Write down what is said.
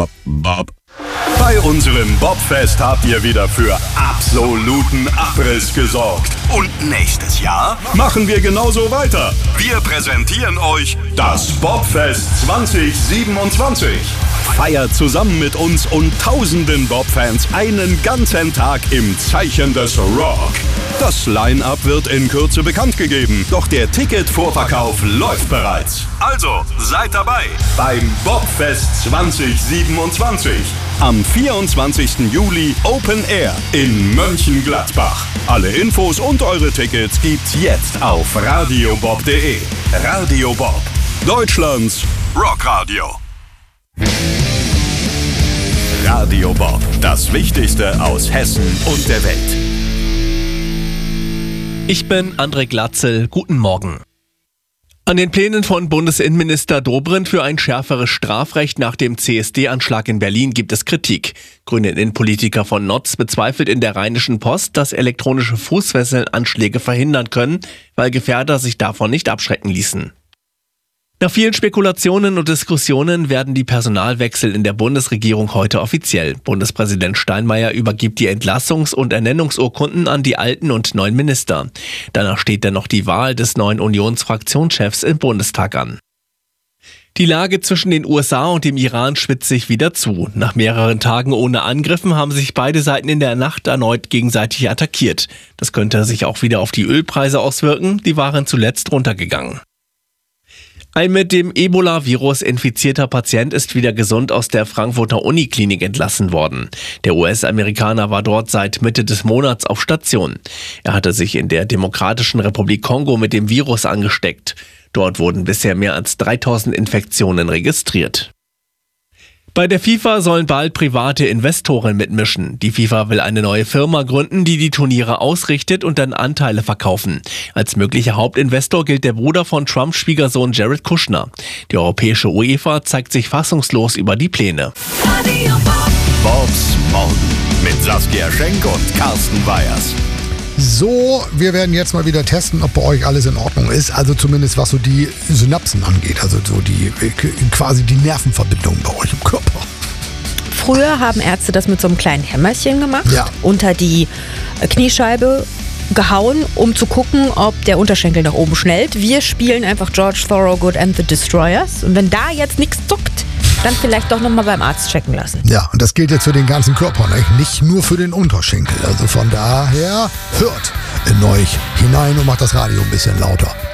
Bob. Bei unserem Bobfest habt ihr wieder für absoluten Abriss gesorgt. Und nächstes Jahr machen wir genauso weiter. Wir präsentieren euch das Bobfest 2027. Feiert zusammen mit uns und tausenden Bob-Fans einen ganzen Tag im Zeichen des Rock. Das Line-Up wird in Kürze bekannt gegeben, doch der Ticketvorverkauf läuft bereits. Also seid dabei beim Bobfest 2027. Am 24. Juli Open Air in Mönchengladbach. Alle Infos und eure Tickets gibt's jetzt auf radiobob.de. Radio Bob, Deutschlands Rockradio. Radio Bob, das Wichtigste aus Hessen und der Welt. Ich bin André Glatzel. Guten Morgen. An den Plänen von Bundesinnenminister Dobrindt für ein schärferes Strafrecht nach dem CSD-Anschlag in Berlin gibt es Kritik. Grüne Innenpolitiker von Notz bezweifelt in der Rheinischen Post, dass elektronische Fußfesseln Anschläge verhindern können, weil Gefährder sich davon nicht abschrecken ließen. Nach vielen Spekulationen und Diskussionen werden die Personalwechsel in der Bundesregierung heute offiziell. Bundespräsident Steinmeier übergibt die Entlassungs- und Ernennungsurkunden an die alten und neuen Minister. Danach steht dann noch die Wahl des neuen Unionsfraktionschefs im Bundestag an. Die Lage zwischen den USA und dem Iran spitzt sich wieder zu. Nach mehreren Tagen ohne Angriffen haben sich beide Seiten in der Nacht erneut gegenseitig attackiert. Das könnte sich auch wieder auf die Ölpreise auswirken, die waren zuletzt runtergegangen. Ein mit dem Ebola-Virus infizierter Patient ist wieder gesund aus der Frankfurter Uniklinik entlassen worden. Der US-Amerikaner war dort seit Mitte des Monats auf Station. Er hatte sich in der Demokratischen Republik Kongo mit dem Virus angesteckt. Dort wurden bisher mehr als 3000 Infektionen registriert. Bei der FIFA sollen bald private Investoren mitmischen. Die FIFA will eine neue Firma gründen, die Turniere ausrichtet und dann Anteile verkaufen. Als möglicher Hauptinvestor gilt der Bruder von Trumps Schwiegersohn Jared Kushner. Die europäische UEFA zeigt sich fassungslos über die Pläne. Bobs Morgen mit Saskia Schenk und Carsten Weyers. So, wir werden jetzt mal wieder testen, ob bei euch alles in Ordnung ist. Also zumindest was so die Synapsen angeht, also so die quasi die Nervenverbindungen bei euch im Körper. Früher haben Ärzte das mit so einem kleinen Hämmerchen gemacht, unter die Kniescheibe gehauen, um zu gucken, ob der Unterschenkel nach oben schnellt. Wir spielen einfach George Thorogood and the Destroyers. Und wenn da jetzt nichts zuckt, dann vielleicht doch nochmal beim Arzt checken lassen. Ja, und das gilt jetzt für den ganzen Körper, nicht nur für den Unterschenkel. Also von daher hört in euch hinein und macht das Radio ein bisschen lauter.